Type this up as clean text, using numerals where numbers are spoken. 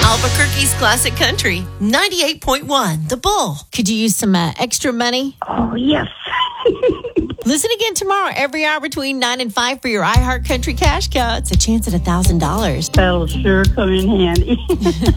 Albuquerque's Classic Country, 98.1, The Bull. Could you use some extra money? Oh, yes. Listen again tomorrow, every hour between 9 and 5 for your iHeart Country Cash Cow. It's a chance at $1,000. That'll sure come in handy.